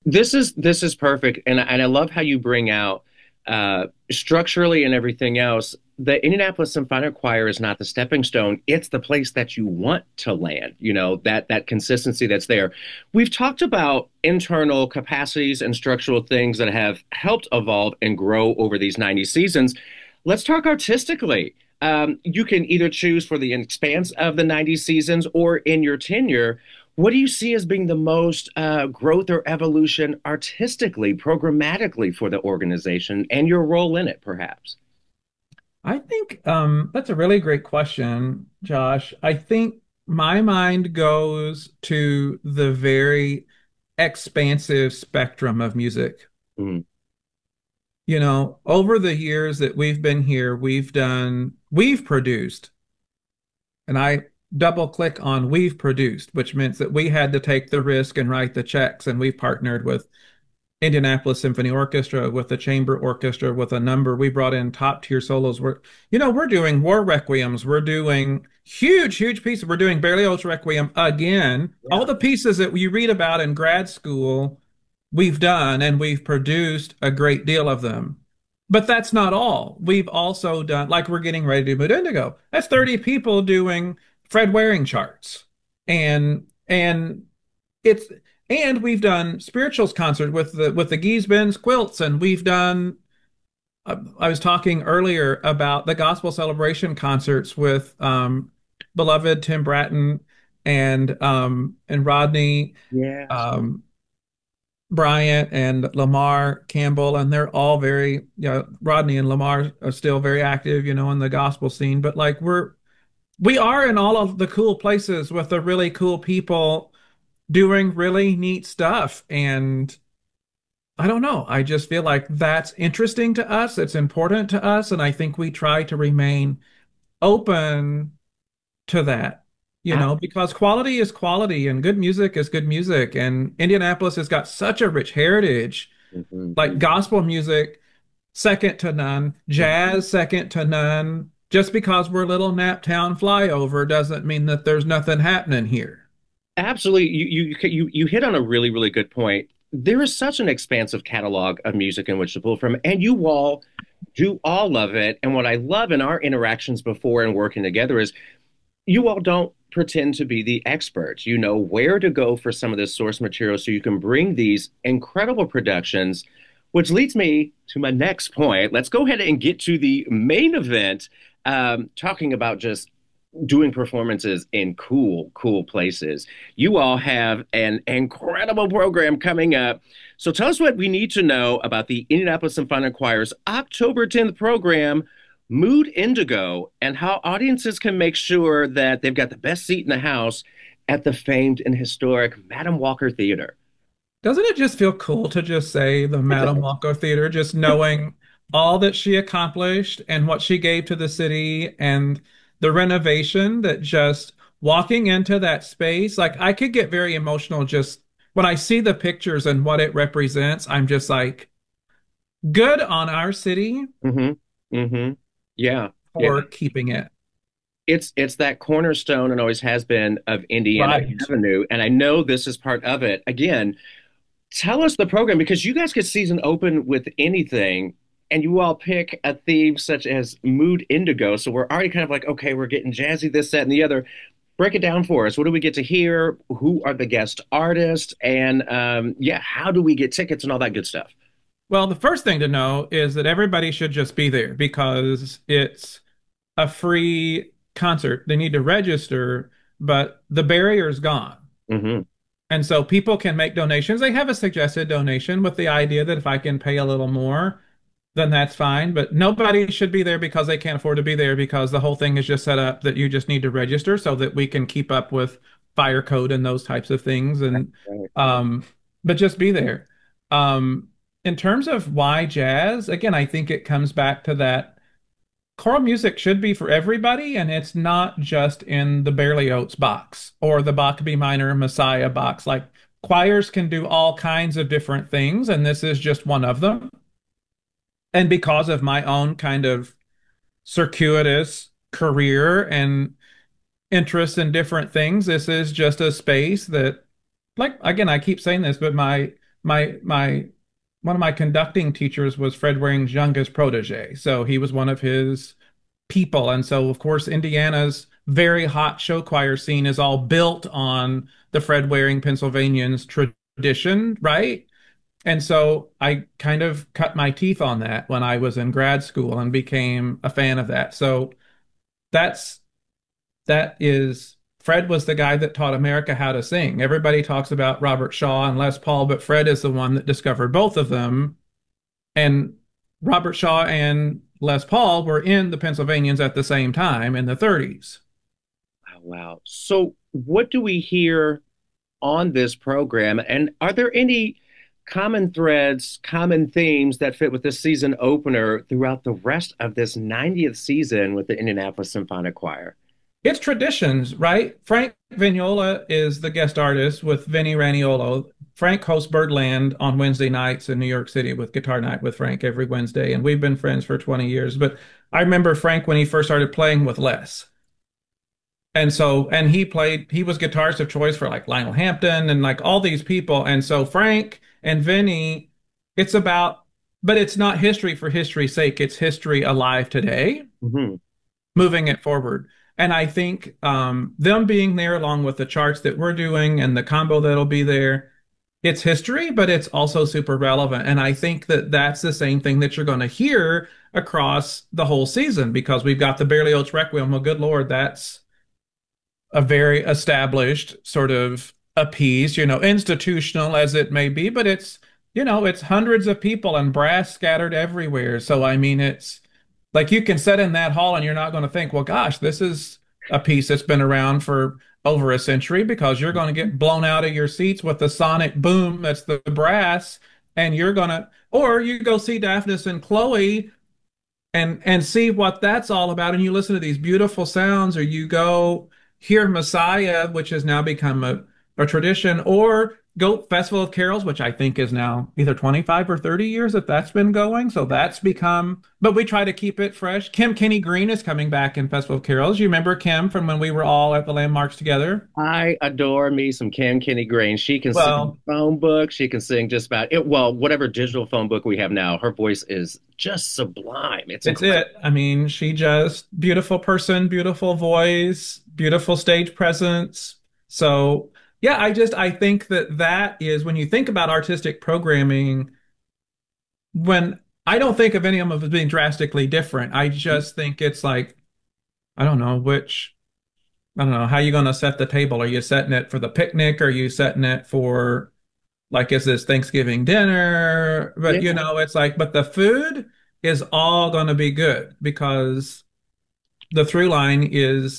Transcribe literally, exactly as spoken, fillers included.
This is this is perfect, and and I love how you bring out uh, structurally and everything else. The Indianapolis Symphonic Choir is not the stepping stone; it's the place that you want to land. You know that that consistency that's there. We've talked about internal capacities and structural things that have helped evolve and grow over these ninety seasons. Let's talk artistically. Um, you can either choose for the expanse of the ninety seasons or in your tenure. What do you see as being the most uh, growth or evolution artistically, programmatically for the organization and your role in it, perhaps? I think um, that's a really great question, Josh. I think my mind goes to the very expansive spectrum of music. Mm, You know, over the years that we've been here, we've done, we've produced, and I double click on we've produced, which means that we had to take the risk and write the checks, and we've partnered with Indianapolis Symphony Orchestra, with the chamber orchestra, with a number. We brought in top tier solos. We're, you know, we're doing war requiems. We're doing huge, huge pieces. We're doing Berlioz Requiem again. All yeah. the pieces that you read about in grad school, we've done, and we've produced a great deal of them. But that's not all. We've also done, like we're getting ready to do Mood Indigo. That's thirty people doing Fred Waring charts. And and it's and we've done spirituals concert with the with the Geese Benz quilts, and we've done uh, I was talking earlier about the gospel celebration concerts with um beloved Tim Bratton and um and Rodney Yes. um Bryant and Lamar Campbell, and they're all very, you know, Rodney and Lamar are still very active, you know, in the gospel scene. But like we're we are in all of the cool places with the really cool people doing really neat stuff. And I don't know. I just feel like that's interesting to us. It's important to us. And I think we try to remain open to that, you know, because quality is quality and good music is good music. And Indianapolis has got such a rich heritage, like Absolutely. gospel music, second to none, jazz, second to none. Just because we're a little Naptown flyover doesn't mean that there's nothing happening here. Absolutely. You, you you you hit on a really, really good point. There is such an expansive catalog of music in which to pull from, and you all do all love it. And what I love in our interactions before and working together is you all don't pretend to be the experts. You know where to go for some of this source material so you can bring these incredible productions, which leads me to my next point. Let's go ahead and get to the main event, um, talking about just doing performances in cool, cool places. You all have an incredible program coming up. So tell us what we need to know about the Indianapolis Symphonic Choir's October tenth program, Mood Indigo, and how audiences can make sure that they've got the best seat in the house at the famed and historic Madam Walker Theater. Doesn't it just feel cool to just say the It Madame does. Walker Theater, just knowing all that she accomplished and what she gave to the city and the renovation that just walking into that space, like I could get very emotional just when I see the pictures and what it represents. I'm just like, good on our city Mm-hmm. Mm-hmm. Yeah. Yeah. for keeping it. It's it's that cornerstone and always has been of Indiana Right. Avenue. And I know this is part of it. Again, tell us the program because you guys could season open with anything and you all pick a theme such as Mood Indigo. So we're already kind of like, okay, we're getting jazzy, this, that, and the other. Break it down for us. What do we get to hear? Who are the guest artists? And um, yeah, how do we get tickets and all that good stuff? Well, the first thing to know is that everybody should just be there because it's a free concert. They need to register, but the barrier's gone. Hmm. And so people can make donations. They have a suggested donation with the idea that if I can pay a little more, then that's fine. But nobody should be there because they can't afford to be there because the whole thing is just set up that you just need to register so that we can keep up with fire code and those types of things. And Right. um, but just be there. Um, in terms of why jazz, again, I think it comes back to that choral music should be for everybody, and it's not just in the Berlioz box or the Bach B minor Messiah box. Like choirs can do all kinds of different things, and this is just one of them. And because of my own kind of circuitous career and interest in different things, this is just a space that, like, again, I keep saying this, but my my my one of my conducting teachers was Fred Waring's youngest protege. So he was one of his people. And so, of course, Indiana's very hot show choir scene is all built on the Fred Waring Pennsylvanians tradition, right? And so I kind of cut my teeth on that when I was in grad school and became a fan of that. So that's that is Fred was the guy that taught America how to sing. Everybody talks about Robert Shaw and Les Paul, but Fred is the one that discovered both of them. And Robert Shaw and Les Paul were in the Pennsylvanians at the same time in the thirties. Wow, wow. So, what do we hear on this program? And are there any common threads, common themes that fit with this season opener throughout the rest of this ninetieth season with the Indianapolis Symphonic Choir? It's traditions, right? Frank Vignola is the guest artist with Vinnie Raniolo. Frank hosts Birdland on Wednesday nights in New York City with Guitar Night with Frank every Wednesday, and we've been friends for twenty years. But I remember Frank when he first started playing with Les. And so, and he played, he was guitarist of choice for like Lionel Hampton and like all these people. And so Frank and Vinny, it's about, but it's not history for history's sake. It's history alive today, Hmm. moving it forward. And I think um, them being there along with the charts that we're doing and the combo that'll be there, it's history, but it's also super relevant. And I think that that's the same thing that you're going to hear across the whole season because we've got the Berlioz Requiem. Well, good Lord, that's a very established sort of a piece, you know, institutional as it may be, but it's, you know, it's hundreds of people and brass scattered everywhere. So, I mean, it's like you can sit in that hall and you're not going to think, well, gosh, this is a piece that's been around for over a century because you're going to get blown out of your seats with the sonic boom that's the brass. And you're going to, or you go see Daphnis and Chloe and and see what that's all about and you listen to these beautiful sounds or you go hear Messiah which has now become a, a tradition or go Festival of Carols which I think is now either twenty-five or thirty years that that's been going so that's become but we try to keep it fresh. Kim Kenny Green is coming back in Festival of Carols. You remember Kim from when we were all at the Landmarks together? I adore me some Cam Kenny Green. She can sing Well, phone book. She can sing just about it. Well, whatever digital phone book we have now, her voice is just sublime. It's it's incredible. it. I mean, she just beautiful person, beautiful voice, beautiful stage presence. So, yeah, I just I think that that is when you think about artistic programming, when I don't think of any of them as being drastically different. I just think it's like I don't know which I don't know how you going to set the table. Are you setting it for the picnic? Are you setting it for like is this Thanksgiving dinner? But you Yeah. know, it's like but the food is all going to be good because the through line is